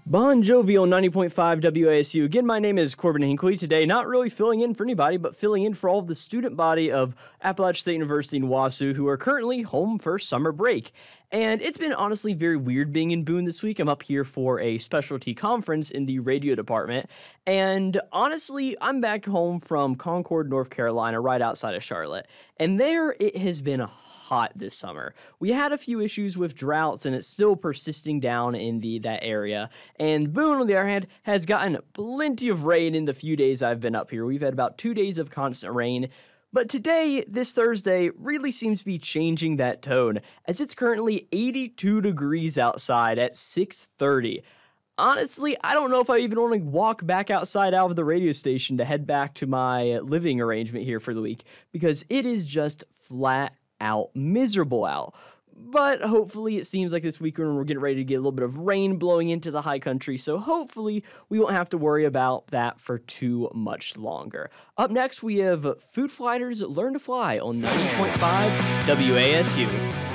Bon Jovi on 90.5 WASU. Again, my name is Corbin Hinckley. Today, not really filling in for anybody, but filling in for all of the student body of Appalachian State University in Wausau who are currently home for summer break. And it's been honestly very weird being in Boone this week. I'm up here for a specialty conference in the radio department. And honestly, I'm back home from Concord, North Carolina, right outside of Charlotte. And there it has been hot this summer. We had a few issues with droughts and it's still persisting down in that area. And Boone, on the other hand, has gotten plenty of rain in the few days I've been up here. We've had about 2 days of constant rain. But today, this Thursday, really seems to be changing that tone, as it's currently 82 degrees outside at 6:30. Honestly, I don't know if I even want to walk back outside out of the radio station to head back to my living arrangement here for the week, because it is just flat out miserable out. But hopefully it seems like this weekend we're getting ready to get a little bit of rain blowing into the high country, so hopefully we won't have to worry about that for too much longer. Up next, we have Food Fighters Learn to Fly on 90.5 WASU.